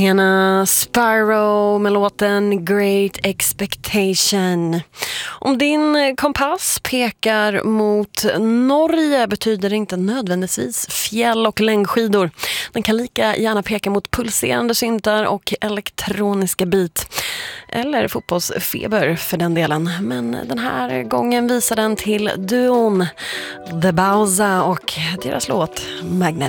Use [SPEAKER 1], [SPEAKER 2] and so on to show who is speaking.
[SPEAKER 1] Hena Sparrow med låten Great Expectation. Om din kompass pekar mot Norge betyder det inte nödvändigtvis fjäll- och längdskidor. Den kan lika gärna peka mot pulserande syntar och elektroniska beat. Eller fotbollsfeber för den delen. Men den här gången visar den till duon The Bauza och deras låt Magnet.